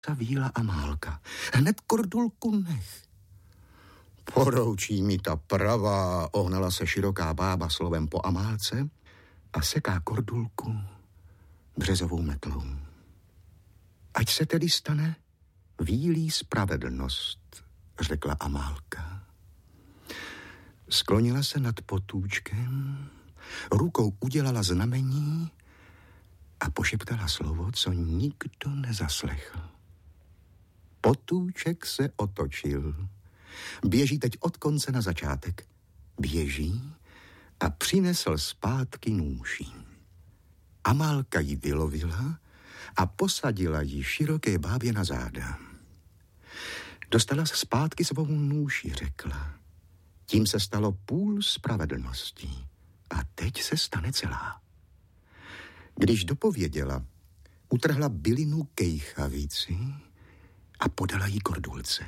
Víla Amálka. Hned Kordulku nech. Poroučí mi ta pravá, ohnala se široká bába slovem po Amálce a seká Kordulku březovou metlou. Ať se tedy stane Vílí spravedlnost, řekla Amálka. Sklonila se nad potůčkem, rukou udělala znamení a pošeptala slovo, co nikdo nezaslechl. Potůček se otočil. Běží teď od konce na začátek. Běží a přinesl zpátky nůší. Amálka ji vylovila a posadila ji široké bábě na záda. Dostala se zpátky svou nůši, řekla. Tím se stalo půl spravedlností a teď se stane celá. Když dopověděla, utrhla bylinu kejchavici a podala jí Kordulce.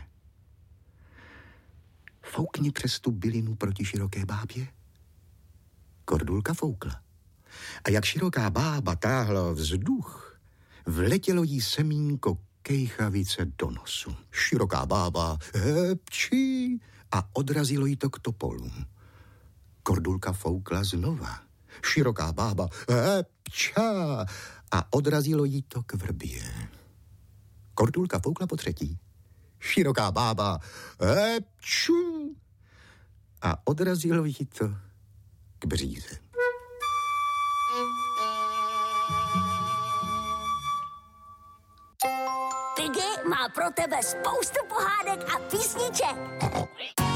Foukni přes tu bylinu proti široké bábě. Kordulka foukla. A jak široká bába táhla vzduch, vletělo jí semínko kejchavice do nosu. Široká bába hepčí a odrazilo jí to k topolům. Kordulka foukla znova. Široká bába hepčá a odrazilo jí to k vrbě. Kordulka foukla po třetí. Široká bába hepčů a odrazilo jí to k bříze. Piggy má pro tebe spoustu pohádek a písniček.